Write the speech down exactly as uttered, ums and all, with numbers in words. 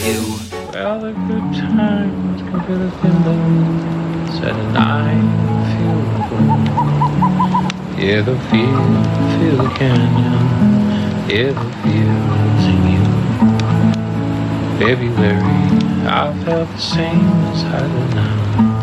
Well, the good times can feel the window, said and I feel the glow. Yeah, the feel, feel the canyon, yeah, the feels in you. February, I felt the same as I do now.